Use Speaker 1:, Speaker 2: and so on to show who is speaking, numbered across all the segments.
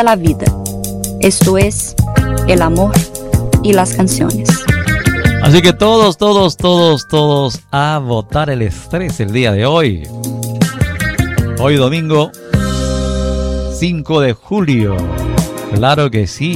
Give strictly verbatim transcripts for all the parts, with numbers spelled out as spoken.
Speaker 1: la vida. Esto es el amor y las canciones.
Speaker 2: Así que todos, todos, todos, todos a botar el estrés el día de hoy. Hoy domingo cinco de julio. Claro que sí.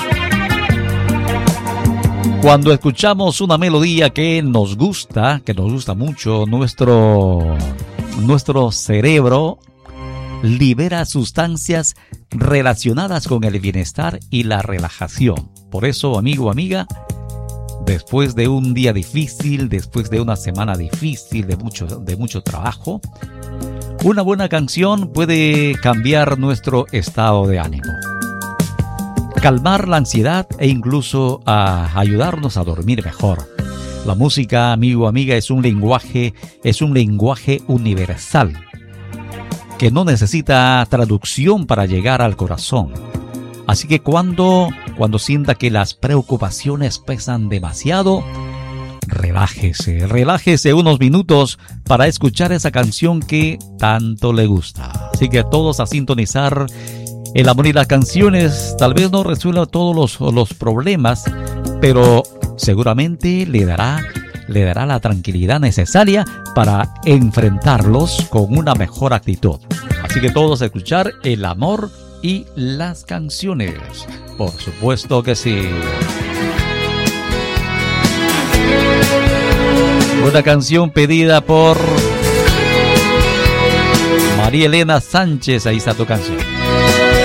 Speaker 2: Cuando escuchamos una melodía que nos gusta, que nos gusta mucho, nuestro, nuestro cerebro libera sustancias relacionadas con el bienestar y la relajación. Por eso, amigo o amiga, después de un día difícil, después de una semana difícil, de mucho, de mucho trabajo, una buena canción puede cambiar nuestro estado de ánimo, calmar la ansiedad e incluso a ayudarnos a dormir mejor. La música, amigo o amiga, es un lenguaje, es un lenguaje universal que no necesita traducción para llegar al corazón. Así que cuando, cuando sienta que las preocupaciones pesan demasiado, relájese, relájese unos minutos para escuchar esa canción que tanto le gusta. Así que todos a sintonizar el amor y las canciones. Tal vez no resuelva todos los, los problemas, pero seguramente le dará, le dará la tranquilidad necesaria para enfrentarlos con una mejor actitud. Así que todos a escuchar el amor y las canciones. Por supuesto que sí. Una canción pedida por María Elena Sánchez. Ahí está tu canción.